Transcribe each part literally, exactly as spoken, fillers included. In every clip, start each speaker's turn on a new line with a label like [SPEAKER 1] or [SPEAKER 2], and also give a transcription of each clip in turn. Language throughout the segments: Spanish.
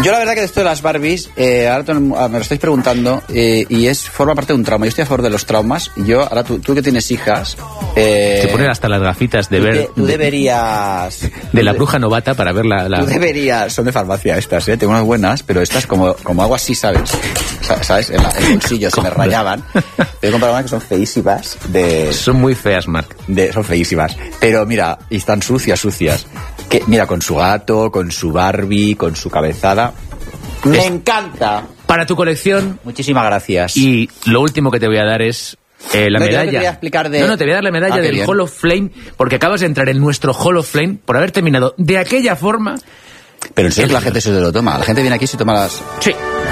[SPEAKER 1] Yo la verdad que de esto de las Barbies, eh, ahora todo el mu- ah, me lo estáis preguntando, eh, y es forma parte de un trauma. Yo estoy a favor de los traumas. Y yo, ahora tú, tú que tienes hijas... Eh,
[SPEAKER 2] Se ponen hasta las gafitas de
[SPEAKER 1] tú
[SPEAKER 2] ver...
[SPEAKER 1] de- tú deberías...
[SPEAKER 2] De la bruja novata para ver la... la...
[SPEAKER 1] Tú deberías... Son de farmacia estas, ¿eh? Tengo unas buenas, pero estas como, como hago así, ¿sabes? Sa- ¿Sabes? En, la, en el bolsillo se me rayaban. Te he comprado unas que son feísimas de...
[SPEAKER 2] Son muy feas, Marc.
[SPEAKER 1] De, son feísimas. Pero mira, y están sucias, sucias. Que, mira, con su gato, con su Barbie, con su cabezada. ¡Me
[SPEAKER 2] Es-
[SPEAKER 1] encanta!
[SPEAKER 2] Para tu colección.
[SPEAKER 1] Muchísimas gracias.
[SPEAKER 2] Y lo último que te voy a dar es eh, la
[SPEAKER 1] No, yo
[SPEAKER 2] medalla.
[SPEAKER 1] te voy a explicar de-
[SPEAKER 2] No, no, te voy a dar la medalla
[SPEAKER 1] Ah, qué
[SPEAKER 2] del
[SPEAKER 1] bien.
[SPEAKER 2] Hall of Flame, porque acabas de entrar en nuestro Hall of Flame por haber terminado de aquella forma.
[SPEAKER 1] Pero en serio que la gente se lo toma. La gente viene aquí y se toma las...
[SPEAKER 2] Sí.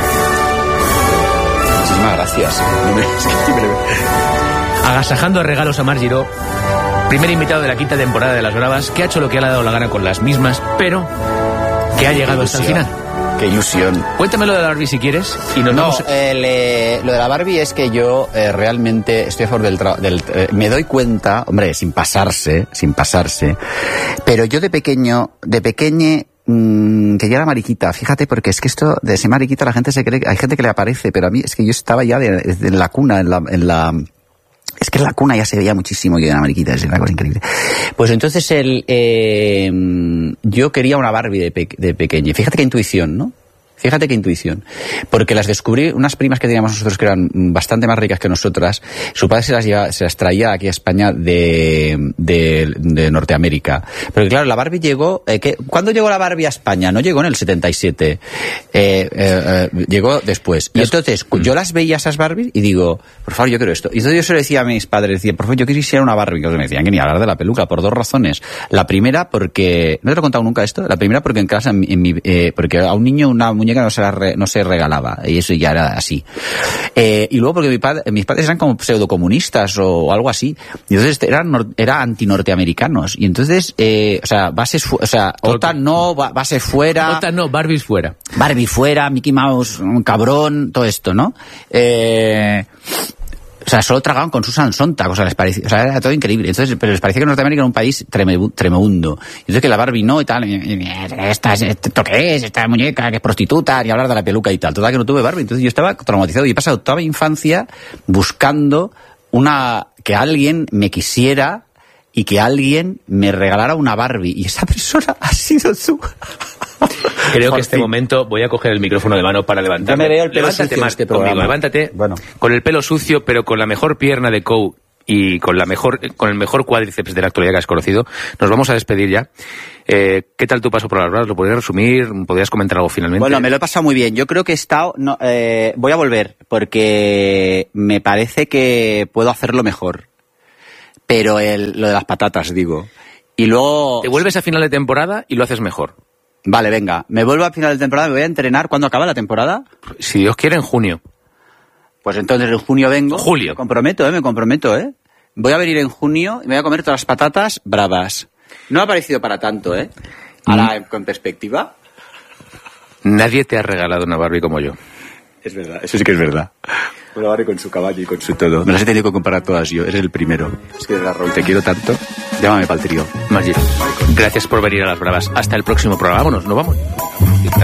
[SPEAKER 1] Muchísimas gracias. No me- es que siempre me-
[SPEAKER 2] Agasajando regalos a Marc Giró, primer invitado de la quinta temporada de Las Bravas, que ha hecho lo que le ha dado la gana con las mismas, pero que ha llegado hasta el
[SPEAKER 1] ilusión.
[SPEAKER 2] final.
[SPEAKER 1] Qué ilusión.
[SPEAKER 2] Cuéntamelo de la Barbie si quieres y nos
[SPEAKER 1] No,
[SPEAKER 2] vamos...
[SPEAKER 1] el, eh, lo de la Barbie es que yo eh, realmente estoy a favor del... tra- del eh, me doy cuenta, hombre, sin pasarse, sin pasarse, pero yo de pequeño, de pequeñe, mmm, que ya era mariquita, fíjate, porque es que esto de ser mariquita la gente se cree, hay gente que le aparece, pero a mí es que yo estaba ya de, de- en la cuna, en la... En la es que en la cuna ya se veía muchísimo yo de la mariquita, es una cosa increíble. Pues entonces el, eh, yo quería una Barbie de, pe- de pequeña. Fíjate qué intuición, ¿no? Fíjate qué intuición. Porque las descubrí, unas primas que teníamos nosotros que eran bastante más ricas que nosotras, su padre se las, lleva, se las traía aquí a España de, de, de Norteamérica. Pero claro, la Barbie llegó... Eh, ¿qué? ¿Cuándo llegó la Barbie a España? No llegó en el setenta y siete. Eh, eh, eh, llegó después. Y entonces yo las veía esas Barbies y digo, por favor, yo quiero esto. Y entonces yo se lo decía a mis padres, decía, por favor, yo quisiera una Barbie. Que me decían que ni hablar de la peluca, por dos razones. La primera porque... ¿No te lo he contado nunca esto? La primera porque en casa, en mi, en mi, eh, porque a un niño una muñeca no se, la re, no se regalaba, y eso ya era así. Eh, y luego porque mi padre, mis padres eran como pseudocomunistas o algo así, y entonces eran era antinorteamericanos, y entonces, eh, o sea, bases, fu- o sea, OTAN no, ba- base fuera,
[SPEAKER 2] OTAN no, Barbies fuera.
[SPEAKER 1] Barbie fuera, Mickey Mouse, un cabrón, todo esto, ¿no? Eh... O sea, solo tragaban con Susan Sontag, o sea, les parecía, o sea, era todo increíble. Entonces, pero les parecía que Norteamérica era un país treme- tremebundo. Y entonces que la Barbie no y tal, y, y, esta, ¿esto qué es? Esta muñeca que es prostituta, y hablar de la peluca y tal. Total que no tuve Barbie. Entonces yo estaba traumatizado y he pasado toda mi infancia buscando una, que alguien me quisiera y que alguien me regalara una Barbie. Y esa persona ha sido tú.
[SPEAKER 2] Creo
[SPEAKER 1] Por
[SPEAKER 2] que este
[SPEAKER 1] fin.
[SPEAKER 2] momento voy a coger el micrófono de mano para levantarme.
[SPEAKER 1] Yo me veo el pelo
[SPEAKER 2] levántate
[SPEAKER 1] sucio en
[SPEAKER 2] más
[SPEAKER 1] este
[SPEAKER 2] conmigo,
[SPEAKER 1] programa.
[SPEAKER 2] levántate.
[SPEAKER 1] Bueno.
[SPEAKER 2] Con el pelo sucio, pero con la mejor pierna de Cow y con la mejor, con el mejor cuádriceps de la actualidad que has conocido. Nos vamos a despedir ya. Eh, ¿Qué tal tu paso por las Bravas? ¿Lo podrías resumir? ¿Podrías comentar algo finalmente?
[SPEAKER 1] Bueno, me lo he pasado muy bien. Yo creo que he estado... No, eh, voy a volver porque me parece que puedo hacerlo mejor. Pero el, lo de las patatas, digo. Y luego...
[SPEAKER 2] Te vuelves a final de temporada y lo haces mejor.
[SPEAKER 1] Vale, venga. Me vuelvo a final de temporada, me voy a entrenar. ¿Cuándo acaba la temporada?
[SPEAKER 2] Si Dios quiere, en junio.
[SPEAKER 1] Pues entonces en junio vengo.
[SPEAKER 2] Julio.
[SPEAKER 1] Me comprometo, ¿eh? Me comprometo, ¿eh? Voy a venir en junio y me voy a comer todas las patatas bravas. No me ha parecido para tanto, ¿eh? Ahora, en- con perspectiva.
[SPEAKER 2] Nadie te ha regalado una Barbie como yo.
[SPEAKER 1] Es verdad, eso sí que es verdad. Una Barbie con su caballo y con su todo. Me las he tenido que comprar todas yo, eres el primero. Es que de la Raúl, te quiero tanto. Llámame para el trío.
[SPEAKER 2] Maggi, gracias por venir a las Bravas. Hasta el próximo programa. Vámonos, nos vamos.